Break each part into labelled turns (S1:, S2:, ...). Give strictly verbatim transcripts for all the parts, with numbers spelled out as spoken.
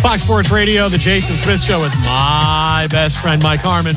S1: Fox Sports Radio, the Jason Smith Show with my best friend, Mike Harmon.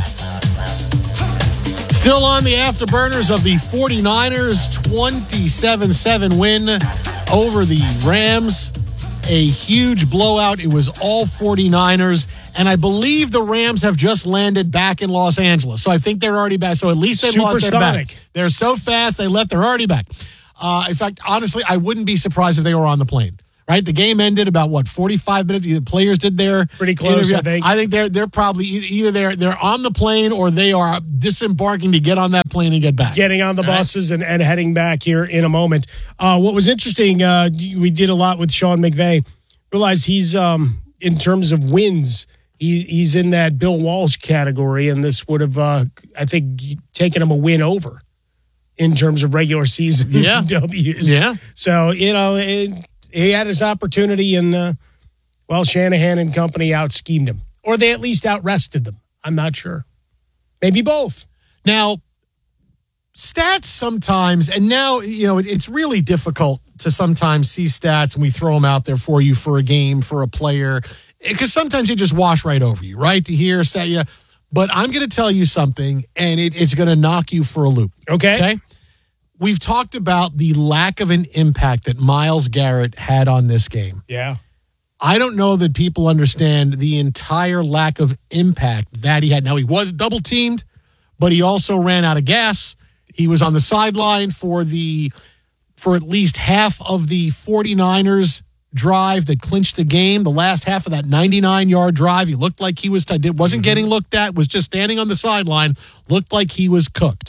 S1: Still on the afterburners of the 49ers twenty-seven seven win over the Rams. A huge blowout. It was all 49ers. And I believe the Rams have just landed back in Los Angeles. So I think they're already back. So at least they lost their back. They're so fast, they left. They're already back. Uh, in fact, honestly, I wouldn't be surprised if they were on the plane. Right, the game ended about what forty-five minutes. The players did their
S2: pretty close.
S1: Interview.
S2: I think.
S1: I think they're they're probably either they're they're on the plane or they are disembarking to get on that plane and get back.
S2: Getting on the
S1: All
S2: buses right? and, and heading back here in a moment. Uh, what was interesting, uh, we did a lot with Sean McVay. Realized he's um, in terms of wins, he, he's in that Bill Walsh category, and this would have uh, I think taken him a win over in terms of regular season
S1: yeah.
S2: W's.
S1: Yeah.
S2: So you know. It, He had his opportunity, and, uh, well, Shanahan and company out-schemed him. Or they at least out-rested them. I'm not sure. Maybe both.
S1: Now, stats sometimes, and now, you know, it, it's really difficult to sometimes see stats, and we throw them out there for you for a game, for a player, because sometimes they just wash right over you, right? To hear, stat, yeah. But I'm going to tell you something, and it, it's going to knock you for a loop.
S2: Okay.
S1: Okay? We've talked about the lack of an impact that Myles Garrett had on this game.
S2: Yeah.
S1: I don't know that people understand the entire lack of impact that he had. Now, he was double teamed, but he also ran out of gas. He was on the sideline for the for at least half of the 49ers drive that clinched the game. The last half of that ninety-nine-yard drive, he looked like he was t- wasn't mm-hmm. getting looked at, was just standing on the sideline, looked like he was cooked.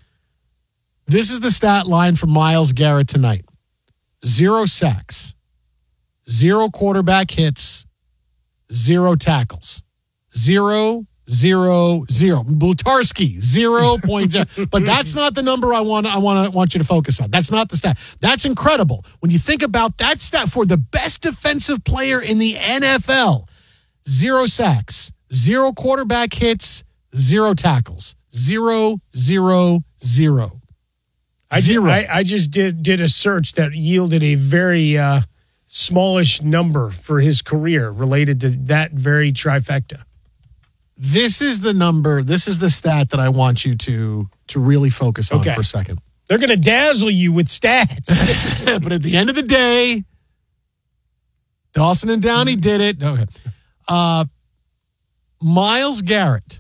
S1: This is the stat line for Myles Garrett tonight. Zero sacks, zero quarterback hits, zero tackles, zero, zero, zero. Blutarski, zero point zero. But that's not the number I want. I want to want you to focus on. That's not the stat. That's incredible when you think about that stat for the best defensive player in the N F L. Zero sacks, zero quarterback hits, zero tackles, zero, zero, zero.
S2: I,
S1: Zero.
S2: Did, I, I just did did a search that yielded a very uh, smallish number for his career related to that very trifecta.
S1: This is the number, this is the stat that I want you to, to really focus on
S2: okay.
S1: for a second.
S2: They're going to dazzle you with stats.
S1: But at the end of the day, Dawson and Downey did it. Okay. Uh, Myles Garrett,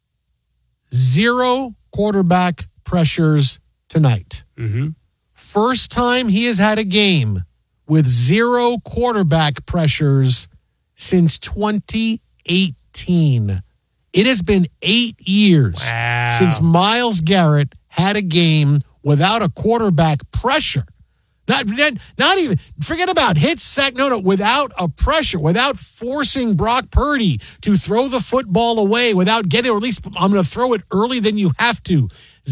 S1: zero quarterback pressures tonight.
S2: Mm-hmm.
S1: First time he has had a game with zero quarterback pressures since twenty eighteen. It has been eight years
S2: wow.
S1: since Myles Garrett had a game without a quarterback pressure. Not, not even, forget about hits, sack, no, no, without a pressure, without forcing Brock Purdy to throw the football away, without getting, or at least I'm going to throw it early than you have to.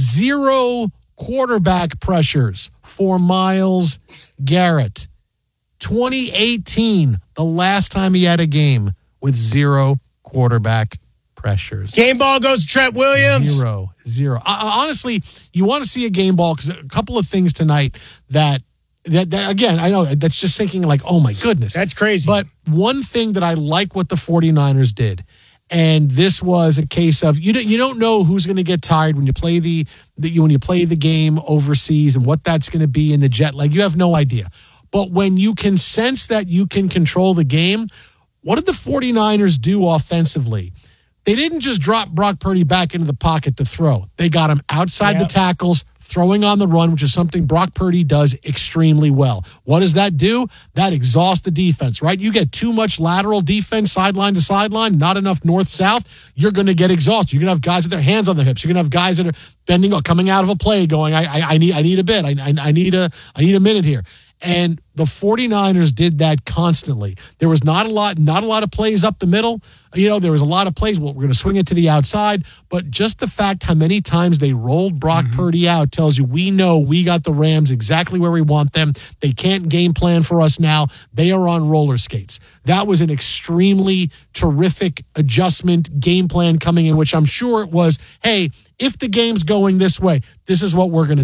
S1: Zero quarterback pressures for Myles Garrett. twenty eighteen, the last time he had a game with zero quarterback pressures.
S2: Game ball goes to Trent Williams.
S1: Zero, zero. Uh, honestly, you want to see a game ball because a couple of things tonight that, that, that, again, I know that's just thinking like, oh my goodness.
S2: That's crazy.
S1: But one thing that I like what the 49ers did, and this was a case of you don't, you don't know who's going to get tired when you play the, the when you play the game overseas and what that's going to be in the jet lag. You have no idea. But when you can sense that you can control the game, what did the 49ers do offensively? They didn't just drop Brock Purdy back into the pocket to throw. They got him outside yep. the tackles, throwing on the run, which is something Brock Purdy does extremely well. What does that do? That exhausts the defense, right? You get too much lateral defense, sideline to sideline, not enough north-south, you're going to get exhausted. You're going to have guys with their hands on their hips. You're going to have guys that are bending, coming out of a play going, I, I, I need I need a bit. I, I, I need a I need a minute here. And the 49ers did that constantly. There was not a lot, not a lot of plays up the middle. You know, there was a lot of plays. Well, we're going to swing it to the outside. But just the fact how many times they rolled Brock mm-hmm. Purdy out tells you we know we got the Rams exactly where we want them. They can't game plan for us now. They are on roller skates. That was an extremely terrific adjustment game plan coming in, which I'm sure it was, hey, if the game's going this way, this is what we're going to do.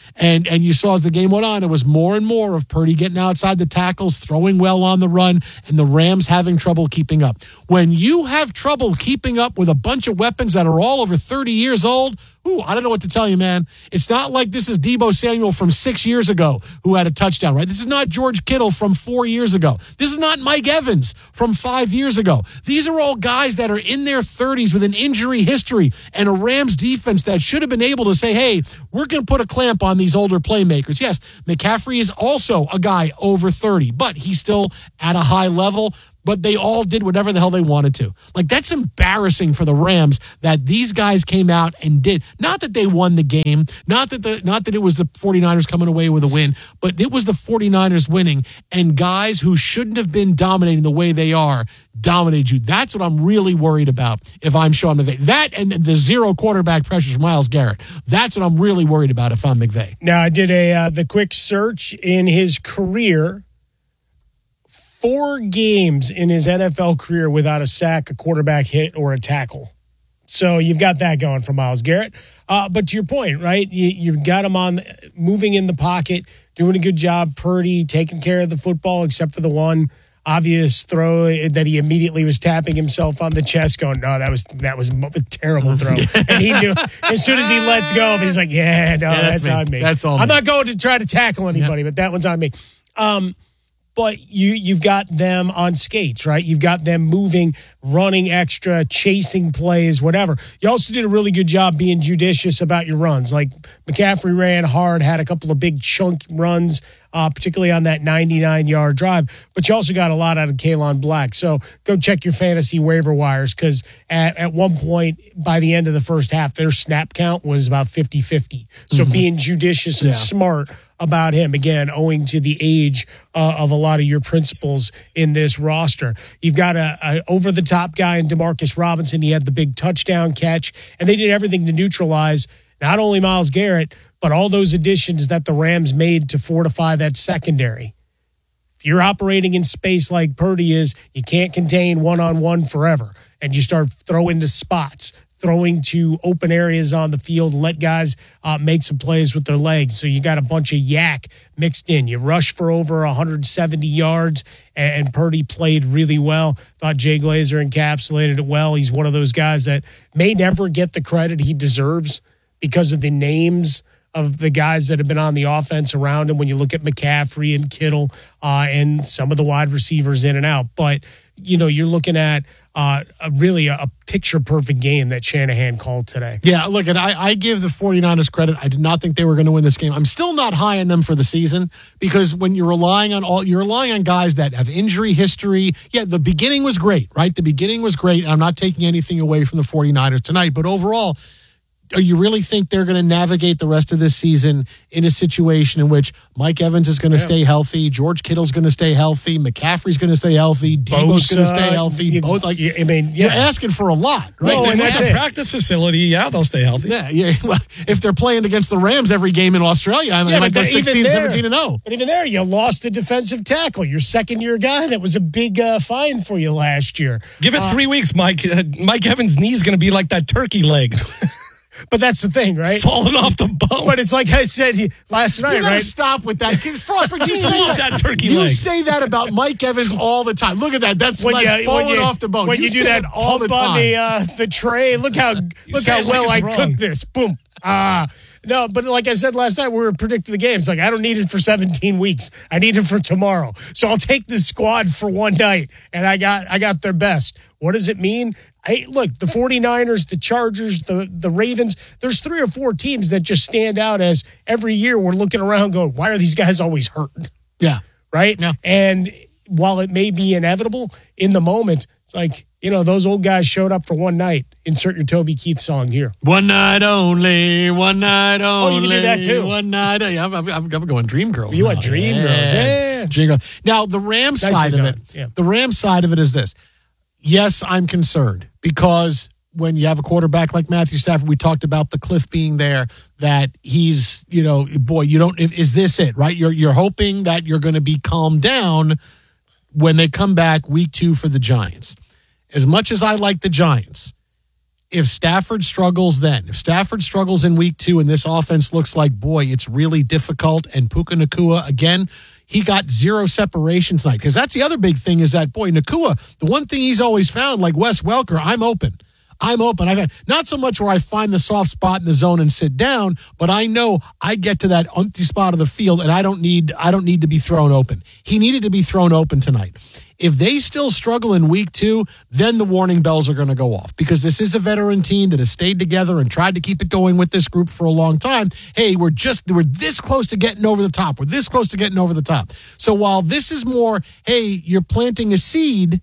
S1: And and you saw as the game went on, it was more and more of Purdy getting outside the tackles, throwing well on the run, and the Rams having trouble keeping up. When you have trouble keeping up with a bunch of weapons that are all over thirty years old, ooh, I don't know what to tell you, man. It's not like this is Deebo Samuel from six years ago who had a touchdown, right? This is not George Kittle from four years ago. This is not Mike Evans from five years ago. These are all guys that are in their thirties with an injury history and a Rams defense that should have been able to say, hey, we're going to put a clamp on these older playmakers. Yes, McCaffrey is also a guy over thirty, but he's still at a high level. But they all did whatever the hell they wanted to. Like, that's embarrassing for the Rams that these guys came out and did. Not that they won the game, not that the not that it was the 49ers coming away with a win, but it was the 49ers winning, and guys who shouldn't have been dominating the way they are dominated you. That's what I'm really worried about if I'm Sean McVay. That and the zero quarterback pressures from Myles Garrett. That's what I'm really worried about if I'm McVay.
S2: Now, I did a uh, the quick search in his career. Four games in his N F L career without a sack, a quarterback hit, or a tackle. So you've got that going for Myles Garrett. Uh, but to your point, right, you, you've got him on moving in the pocket, doing a good job. Purdy taking care of the football, except for the one obvious throw that he immediately was tapping himself on the chest, going, "No, that was that was a terrible throw." And he knew as soon as he let go, he's like, "Yeah, no,
S1: yeah, that's,
S2: that's
S1: me.
S2: on me.
S1: That's all.
S2: I'm
S1: me.
S2: not going to try to tackle anybody, yeah. but that one's on me." Um, But you, you've got them on skates, right? You've got them moving, running extra, chasing plays, whatever. You also did a really good job being judicious about your runs. Like McCaffrey ran hard, had a couple of big chunk runs, uh, particularly on that ninety-nine-yard drive. But you also got a lot out of Kalen Black. So go check your fantasy waiver wires because at, at one point by the end of the first half, their snap count was about fifty-fifty. So mm-hmm. being judicious and yeah. smart about him, again, owing to the age uh, of a lot of your principles in this roster. You've got a, a over-the-top guy in Demarcus Robinson. He had the big touchdown catch, and they did everything to neutralize not only Myles Garrett, but all those additions that the Rams made to fortify that secondary. If you're operating in space like Purdy is, you can't contain one-on-one forever, and you start throwing to spots, throwing to open areas on the field, and let guys uh, make some plays with their legs. So you got a bunch of yak mixed in. You rush for over one hundred seventy yards, and, and Purdy played really well. Thought Jay Glazer encapsulated it well. He's one of those guys that may never get the credit he deserves because of the names of the guys that have been on the offense around him when you look at McCaffrey and Kittle uh, and some of the wide receivers in and out. But, you know, you're looking at Uh, a really a, a picture-perfect game that Shanahan called today.
S1: Yeah, look, and I, I give the 49ers credit. I did not think they were going to win this game. I'm still not high on them for the season because when you're relying on all, you're relying on guys that have injury history. Yeah, the beginning was great, right? The beginning was great, and I'm not taking anything away from the 49ers tonight, but overall, do you really think they're going to navigate the rest of this season in a situation in which Mike Evans is going to yeah. stay healthy, George Kittle's going to stay healthy, McCaffrey's going to stay healthy, Deebo's going to stay healthy?
S2: You,
S1: both, like,
S2: you, I mean, yeah.
S1: you're asking for a lot, right?
S3: Well, and that's a practice facility. Yeah, they'll stay healthy.
S1: Yeah, yeah. Well, if they're playing against the Rams every game in Australia, I mean, yeah, they might go sixteen, there, seventeen, and oh.
S2: But even there, you lost a defensive tackle, your second-year guy. That was a big uh, fine for you last year.
S3: Give it
S2: uh,
S3: three weeks, Mike. Uh, Mike Evans' knee is going to be like that turkey leg.
S2: But that's the thing, right?
S3: Falling off the bone.
S2: But it's like I said last night,
S1: you gotta
S2: right?
S1: Stop with that. Frostberg, you say that,
S3: that turkey
S1: you
S3: leg.
S1: say that about Mike Evans all the time. Look at that. That's when like you, falling
S2: you,
S1: off the bone.
S2: When you, you do that
S1: all the time.
S2: on the, uh, the tray, look how look how well I wrong. cooked this. Boom. Ah. Uh, No, but like I said last night, we were predicting the game. It's like, I don't need it for seventeen weeks. I need it for tomorrow. So I'll take this squad for one night, and I got I got their best. What does it mean? Hey, look, the 49ers, the Chargers, the, the Ravens, there's three or four teams that just stand out as every year we're looking around going, why are these guys always hurt?
S1: Yeah.
S2: Right?
S1: Yeah.
S2: And while it may be inevitable, in the moment, it's like, you know, those old guys showed up for one night. Insert your Toby Keith song here.
S1: One night only, one night only.
S2: Oh, you can do that too.
S1: One night. Yeah, I'm, I'm, I'm going Dream Girls.
S2: You
S1: now.
S2: want Dream
S1: yeah.
S2: Girls? Yeah.
S1: Dream Girls. Now, the Rams
S2: Nicely
S1: side
S2: done.
S1: of it,
S2: yeah.
S1: the Rams side of it is this. Yes, I'm concerned because when you have a quarterback like Matthew Stafford, we talked about the cliff being there, that he's, you know, boy, you don't, is this it, right? You're, you're hoping that you're going to be calmed down when they come back week two for the Giants. As much as I like the Giants, if Stafford struggles then, if Stafford struggles in week two and this offense looks like, boy, it's really difficult, and Puka Nacua, again, he got zero separation tonight. Because that's the other big thing is that, boy, Nacua, the one thing he's always found, like Wes Welker, I'm open. I'm open. I got not so much where I find the soft spot in the zone and sit down, but I know I get to that empty spot of the field and I don't need I don't need to be thrown open. He needed to be thrown open tonight. If they still struggle in week two, then the warning bells are going to go off because this is a veteran team that has stayed together and tried to keep it going with this group for a long time. Hey, we're just we're this close to getting over the top. We're this close to getting over the top. So while this is more, hey, you're planting a seed.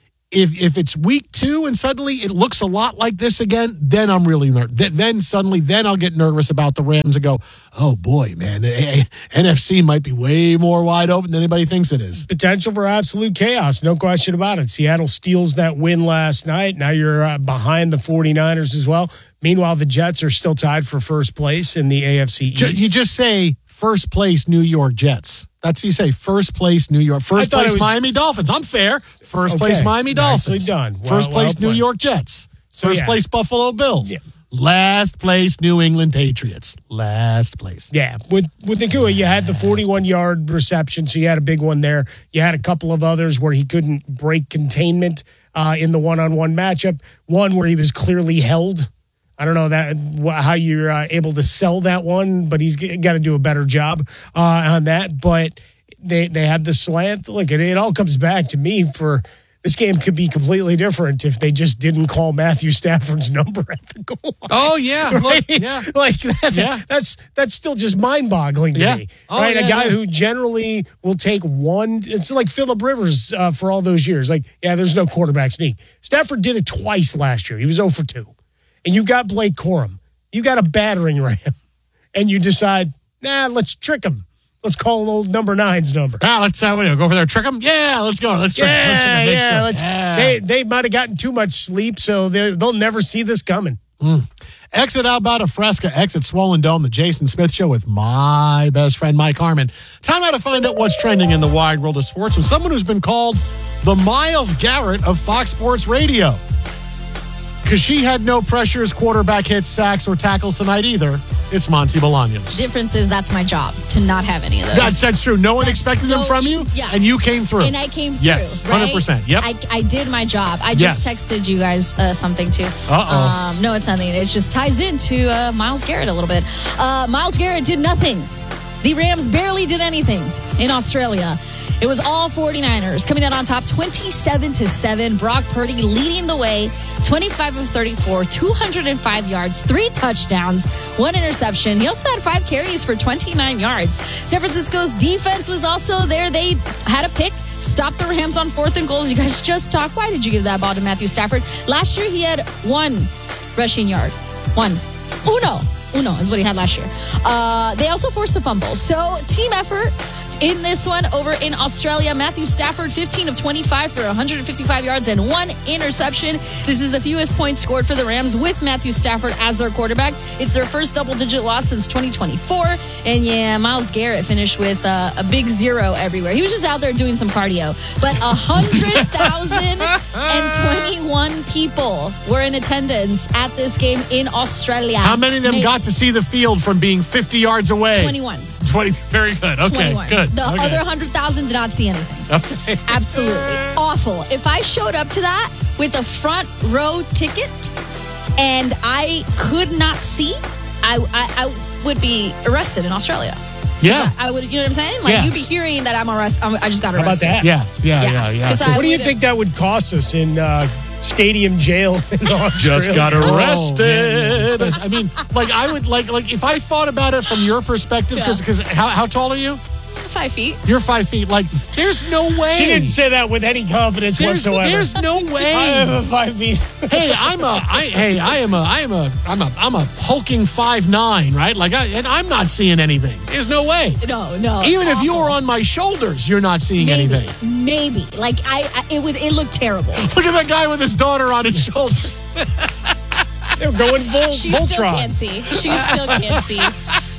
S1: If if it's week two and suddenly it looks a lot like this again, then I'm really nervous. Then suddenly, then I'll get nervous about the Rams and go, oh boy, man, N F C might be way more wide open than anybody thinks it is.
S2: Potential for absolute chaos, no question about it. Seattle steals that win last night. Now you're uh, behind the 49ers as well. Meanwhile, the Jets are still tied for first place in the A F C East.
S1: You just say first place New York Jets. That's what you say. First place New York. First place was, Miami Dolphins. I'm fair. First okay. place Miami Dolphins.
S2: Nicely done. Well,
S1: First place
S2: well
S1: New York Jets.
S2: So,
S1: First
S2: yeah.
S1: place Buffalo Bills.
S2: Yeah.
S1: Last place New England Patriots. Last place.
S2: Yeah. With with Nacua, you had the forty-one-yard reception, so you had a big one there. You had a couple of others where he couldn't break containment uh, in the one-on-one matchup. One where he was clearly held. I don't know that how you're uh, able to sell that one, but he's got to do a better job uh, on that. But they they had the slant. Look, it, it all comes back to me for this game could be completely different if they just didn't call Matthew Stafford's number at the goal line.
S1: Oh yeah,
S2: right?
S1: Look, yeah.
S2: Like that,
S1: yeah.
S2: that's that's still just mind-boggling to
S1: yeah.
S2: me.
S1: Oh,
S2: right,
S1: yeah,
S2: a guy
S1: yeah.
S2: who generally will take one. It's like Phillip Rivers uh, for all those years. Like, yeah, there's no quarterback sneak. Stafford did it twice last year. He was zero for two. And you've got Blake Corum. You got a battering ram. And you decide, nah, let's trick him. Let's call old number nine's number.
S1: Ah, let's uh, go over there, trick him. Yeah, let's go. Let's trick
S2: yeah,
S1: him. Let's trick him.
S2: yeah.
S1: Sure.
S2: Let's,
S1: yeah.
S2: They they might have gotten too much sleep, so they- they'll never see this coming.
S1: Mm. Exit Alberta Fresca, exit Swollen Dome, the Jason Smith Show with my best friend, Mike Harmon. Time now to find out what's trending in the wide world of sports with someone who's been called the Myles Garrett of Fox Sports Radio. Because she had no pressures, quarterback hits, sacks, or tackles tonight either. It's Monty Bolaños.
S4: Difference is that's my job, to not have any of those.
S1: That's, that's true. No one
S4: That's
S1: expected
S4: no-
S1: them from you,
S4: yeah.
S1: and you came through.
S4: And I came through.
S1: Yes,
S4: right?
S1: one hundred percent. Yep.
S4: I, I did my job. I just
S1: Yes.
S4: texted you guys uh, something too.
S1: Uh-oh.
S4: Um, no, it's nothing. It just ties into uh, Myles Garrett a little bit. Uh, Myles Garrett did nothing. The Rams barely did anything in Australia. It was all 49ers coming out on top twenty-seven to seven. Brock Purdy leading the way, twenty-five of thirty-four, two hundred five yards, three touchdowns, one interception. He also had five carries for twenty-nine yards. San Francisco's defense was also there. They had a pick, stopped the Rams on fourth and goals. You guys just talked. Why did you give that ball to Matthew Stafford? Last year he had one rushing yard. One. Uno. Uno is what he had last year. Uh, they also forced a fumble. So team effort in this one over in Australia. Matthew Stafford, fifteen of twenty-five for one hundred fifty-five yards and one interception. This is the fewest points scored for the Rams with Matthew Stafford as their quarterback. It's their first double-digit loss since twenty twenty-four. And yeah, Myles Garrett finished with uh, a big zero everywhere. He was just out there doing some cardio. But one hundred thousand twenty-one people were in attendance at this game in Australia.
S1: How many of them
S4: Mate,
S1: got to see the field from being fifty yards away?
S4: twenty-one.
S1: twenty. Very good. Okay,
S4: twenty-one.
S1: good.
S4: The
S1: okay.
S4: other one hundred thousand did not see anything.
S1: Okay.
S4: Absolutely. Awful. If I showed up to that with a front row ticket and I could not see, I, I, I would be arrested in Australia.
S1: Yeah.
S4: I, I would, you know what I'm saying? Like,
S1: Yeah.
S4: you'd be hearing that I'm arrested. I'm, I just got
S2: How about
S4: arrested.
S2: that?
S1: Yeah, yeah,
S4: Yeah.
S1: yeah, yeah.
S4: 'Cause I
S2: What do you
S4: would-
S2: think that would cost us in uh, stadium jail in Australia?
S3: Just got arrested.
S1: Oh, man. I mean, like I would like like if I thought about it from your perspective, because because how, how tall are you?
S4: Five feet.
S1: You're five feet. Like, there's no way.
S2: She didn't say that with any confidence
S1: there's,
S2: whatsoever.
S1: there's no
S2: I
S1: way.
S2: have a five feet.
S1: hey, I'm a, I, hey, I am a, I am a, I'm a, I'm a hulking five nine, right? Like, I, and I'm not seeing anything. There's no way.
S4: No, no.
S1: Even if you
S4: awful.
S1: were on my shoulders, you're not seeing
S4: maybe,
S1: anything.
S4: maybe. Like, I, I it would, it looked terrible.
S1: Look at that guy with his daughter on his shoulders.
S2: They're going full
S5: She still
S2: Voltron.
S5: can't see. She still can't see.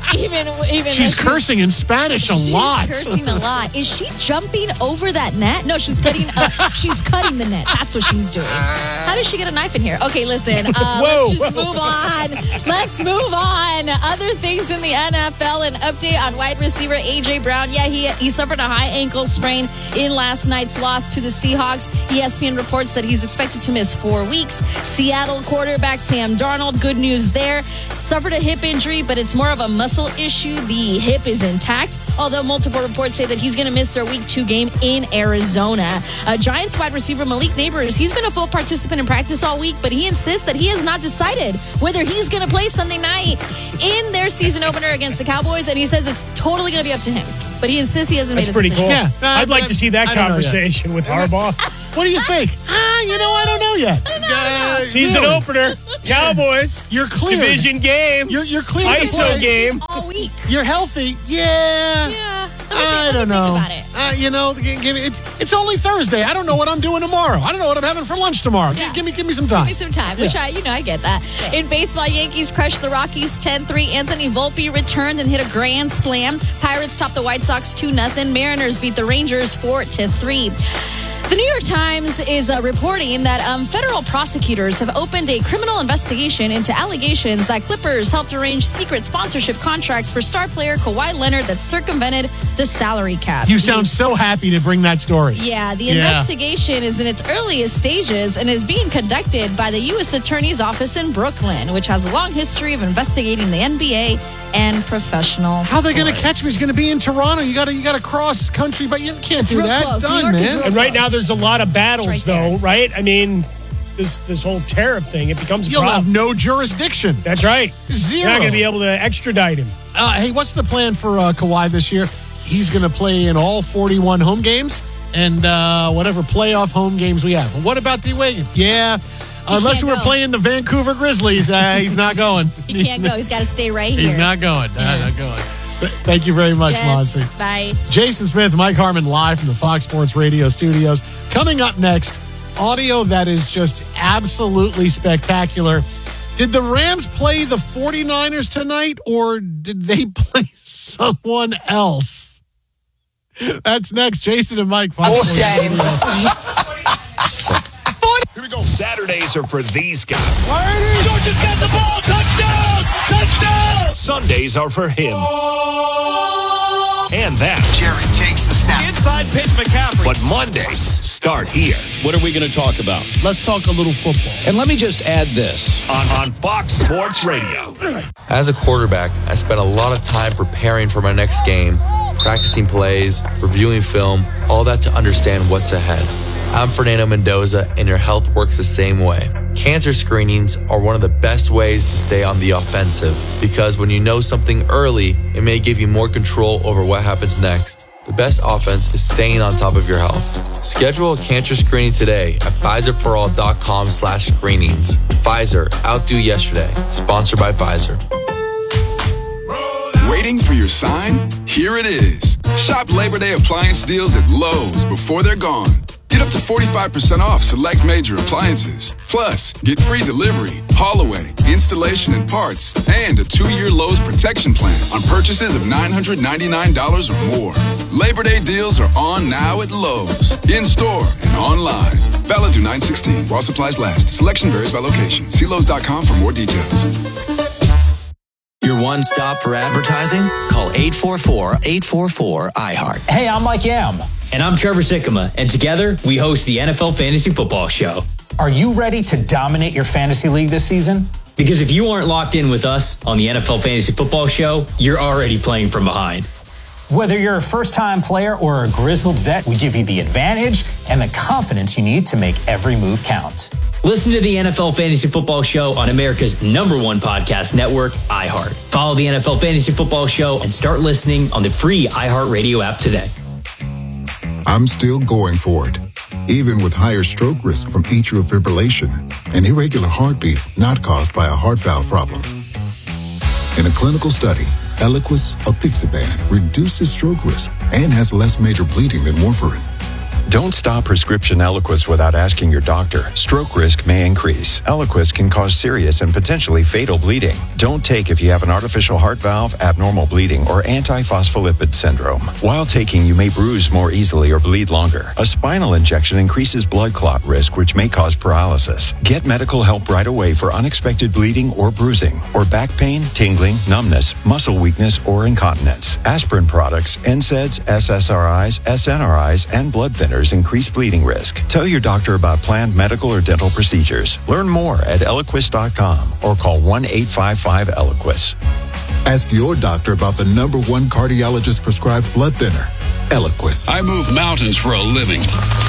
S4: even, even
S1: She's
S4: though
S1: cursing in Spanish a
S4: she's
S1: lot.
S4: cursing a lot. Is she jumping over that net? No, she's cutting. Uh, she's cutting the net. That's what she's doing. How does she get a knife in here? Okay, listen. Uh, let's just move on. Let's move on. Other things in the N F L. An update on wide receiver A J Brown. Yeah, he he suffered a high ankle sprain in last night's loss to the Seahawks. E S P N reports that he's expected to miss four weeks. Seattle quarterback Sam Darnold. Good news there. Suffered a hip injury, but it's more of a muscle issue. The hip is intact, although multiple reports say that he's going to miss their week two game in Arizona. Uh, Giants wide receiver Malik Neighbors, he's been a full participant in practice all week, but he insists that he has not decided whether he's going to play Sunday night in their season opener against the Cowboys, and he says it's totally going to be up to him. But he insists he hasn't
S2: That's
S4: made a
S2: pretty
S4: decision.
S2: cool.
S1: Yeah. Uh,
S2: I'd like
S1: but
S2: to see that
S1: I don't know
S2: conversation with Harbaugh.
S1: What do you think? Ah, you know, I don't know yet. Uh,
S2: Season
S1: really.
S2: opener, Cowboys.
S1: You're clear.
S2: Division game.
S1: You're you're clear.
S2: I
S1: to
S2: S O
S1: play.
S2: game.
S4: All week.
S1: You're healthy. Yeah.
S4: Yeah. Let me think-
S1: I
S4: let me
S1: don't
S4: think
S1: know.
S4: about it.
S1: Uh, you know, give, give, it, it's only Thursday. I don't know what I'm doing tomorrow. I don't know what I'm having for lunch tomorrow.
S4: Yeah.
S1: Give me, give me some time.
S4: Give me some time, which I, you know, I get that. In baseball, Yankees crushed the Rockies ten three. Anthony Volpe returned and hit a grand slam. Pirates topped the White Sox two nothing. Mariners beat the Rangers four to three. The New York Times is uh, reporting that um, federal prosecutors have opened a criminal investigation into allegations that Clippers helped arrange secret sponsorship contracts for star player Kawhi Leonard that circumvented the salary cap.
S1: You sound so happy to bring that story.
S4: Yeah, the
S1: Yeah.
S4: investigation is in its earliest stages and is being conducted by the U S Attorney's Office in Brooklyn, which has a long history of investigating the N B A and professional
S1: How are they going to
S4: sports.
S1: catch me? He's going to be in Toronto. You got to you got to cross country, but you can't do
S4: real
S1: that.
S4: close.
S1: It's
S4: New
S1: done,
S4: York is
S1: man.
S4: real
S2: And right
S4: close.
S2: now, there's a lot of battles,
S4: It's right
S2: though, right? I mean, this this whole tariff thing, it becomes a
S1: You'll
S2: problem.
S1: have no jurisdiction.
S2: That's right.
S1: Zero.
S2: You're not going to be able to extradite him.
S1: Uh, hey, what's the plan for uh, Kawhi this year? He's going to play in all forty-one home games and uh, whatever playoff home games we have. But what about the away game? Yeah, unless
S4: can't
S1: we're
S4: go.
S1: playing the Vancouver Grizzlies, uh, he's not going.
S4: He can't go. He's got to stay right here.
S1: He's not going. Uh,
S4: Yeah.
S1: not going. Th- Thank you very much,
S4: Jess,
S1: Monty.
S4: bye.
S1: Jason Smith, Mike Harmon, live from the Fox Sports Radio studios. Coming up next, audio that is just absolutely spectacular. Did the Rams play the forty-niners tonight, or did they play someone else? That's next. Jason and Mike. Fox Sports Radio.
S5: Here we go. Saturdays are for these guys.
S6: Georgia's got the ball. Touchdown! Touchdown!
S5: Sundays are for him. And that.
S6: Jerry takes the snap. Inside pitch, McCaffrey.
S5: But Mondays start here
S7: What are we going to talk about?
S1: Let's talk a little football.
S7: And let me just add this.
S5: on, on Fox Sports Radio.
S8: As a quarterback, I spent a lot of time preparing for my next game, practicing plays, reviewing film, all that to understand what's ahead. I'm Fernando Mendoza, and your health works the same way. Cancer screenings are one of the best ways to stay on the offensive because when you know something early, it may give you more control over what happens next. The best offense is staying on top of your health. Schedule a cancer screening today at Pfizerforall.com slash screenings. Pfizer, outdo yesterday. Sponsored by Pfizer.
S9: Waiting for your sign? Here it is. Shop Labor Day appliance deals at Lowe's before they're gone. Get up to forty-five percent off select major appliances. Plus, get free delivery, haul away, installation and parts, and a two-year Lowe's protection plan on purchases of nine hundred ninety-nine dollars or more. Labor Day deals are on now at Lowe's, in-store and online. Valid through nine sixteen while supplies last. Selection varies by location. See Lowe's dot com for more details.
S10: Your one stop for advertising? Call eight four four, eight four four, I heart.
S11: Hey, I'm Mike Yam.
S12: And I'm Trevor Sikkema, and together we host the N F L Fantasy Football Show.
S11: Are you ready to dominate your fantasy league this season?
S12: Because if you aren't locked in with us on the N F L Fantasy Football Show, you're already playing from behind.
S11: Whether you're a first-time player or a grizzled vet, we give you the advantage and the confidence you need to make every move count.
S12: Listen to the N F L Fantasy Football Show on America's number one podcast network, iHeart. Follow the N F L Fantasy Football Show and start listening on the free iHeartRadio app today.
S13: I'm still going for it, even with higher stroke risk from atrial fibrillation, an irregular heartbeat not caused by a heart valve problem. In a clinical study, Eliquis, apixaban, reduces stroke risk and has less major bleeding than warfarin.
S14: Don't stop prescription Eliquis without asking your doctor. Stroke risk may increase. Eliquis can cause serious and potentially fatal bleeding. Don't take if you have an artificial heart valve, abnormal bleeding, or antiphospholipid syndrome. While taking, you may bruise more easily or bleed longer. A spinal injection increases blood clot risk, which may cause paralysis. Get medical help right away for unexpected bleeding or bruising, or back pain, tingling, numbness, muscle weakness, or incontinence. Aspirin products, N SAIDs, S S R Is, S N R Is, and blood thinners increase bleeding risk. Tell your doctor about planned medical or dental procedures. Learn more at Eliquis dot com or call one eight five five Eliquis.
S13: Ask your doctor about the number one cardiologist prescribed blood thinner, Eliquis.
S15: I move mountains for a living.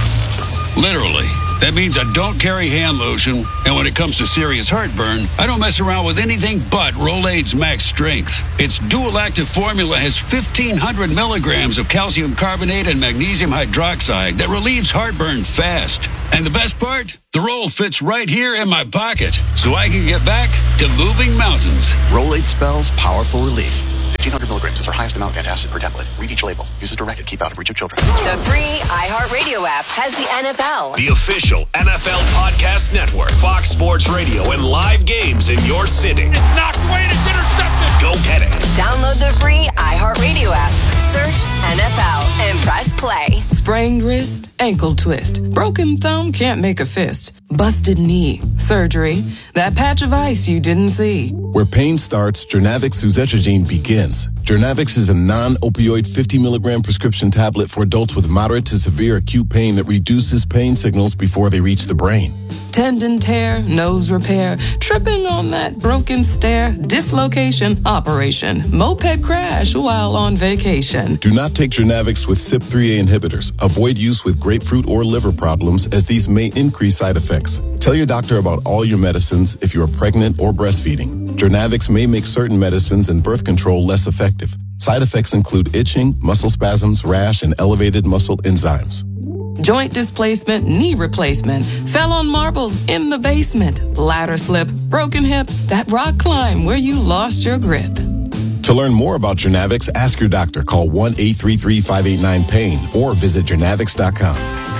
S15: Literally. That means I don't carry hand lotion, and when it comes to serious heartburn, I don't mess around with anything but Rolaids Max Strength. Its dual-active formula has fifteen hundred milligrams of calcium carbonate and magnesium hydroxide that relieves heartburn fast. And the best part? The roll fits right here in my pocket, so I can get back to moving mountains.
S16: Rolaids spells powerful relief. fifteen hundred milligrams is our highest amount of antacid per tablet. Read each label. Use as directed. Keep out of reach of children.
S17: The free iHeartRadio app has the N F L.
S5: The official N F L podcast network. Fox Sports Radio and live games in your city.
S6: It's knocked away and it's intercepted.
S5: Go get it.
S17: Download the free iHeartRadio app. Search N F L and press play.
S18: Sprained wrist, ankle twist. Broken thumb, can't make a fist. Busted knee, surgery. That patch of ice you didn't see.
S19: Where pain starts, Jernavix suzetrigine begins. Jernavix is a non-opioid fifty milligram prescription tablet for adults with moderate to severe acute pain that reduces pain signals before they reach the brain.
S18: Tendon tear, nose repair, tripping on that broken stair, dislocation, operation, moped crash while on vacation.
S19: Do not take Jernavix with C Y P three A inhibitors. Avoid use with grapefruit or liver problems, as these may increase side effects. Tell your doctor about all your medicines if you are pregnant or breastfeeding. Jernavix may make certain medicines and birth control less effective. Side effects include itching, muscle spasms, rash, and elevated muscle enzymes.
S18: Joint displacement, knee replacement, fell on marbles in the basement, ladder slip, broken hip, that rock climb where you lost your grip.
S19: To learn more about Jernavix, ask your doctor. Call one eight three three, five eight nine, pain or visit Jernavix dot com.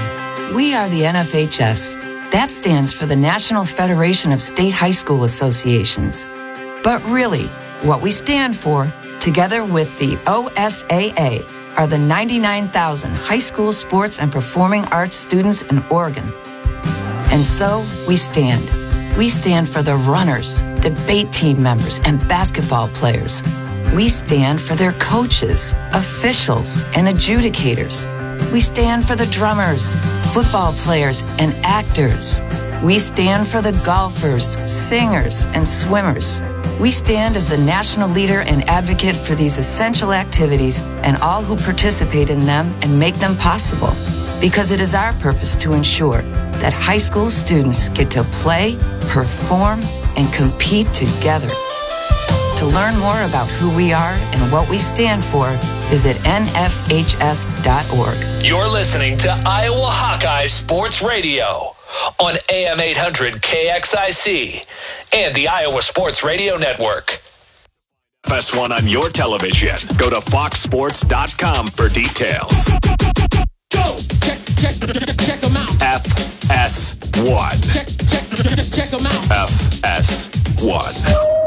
S20: We are the N F H S. That stands for the National Federation of State High School Associations. But really, what we stand for, together with the O S A A, are the ninety-nine thousand high school sports and performing arts students in Oregon. And so we stand. We stand for the runners, debate team members, and basketball players. We stand for their coaches, officials, and adjudicators. We stand for the drummers, football players, and actors. We stand for the golfers, singers, and swimmers. We stand as the national leader and advocate for these essential activities and all who participate in them and make them possible. Because it is our purpose to ensure that high school students get to play, perform, and compete together. To learn more about who we are and what we stand for, visit N F H S dot org.
S5: You're listening to Iowa Hawkeye Sports Radio on A M eight hundred K X I C and the Iowa Sports Radio Network. F S one on your television. Go to fox sports dot com for details.
S6: Go! Check, check, check them out.
S5: F S one.
S6: Check, check, check them out.
S5: F S one.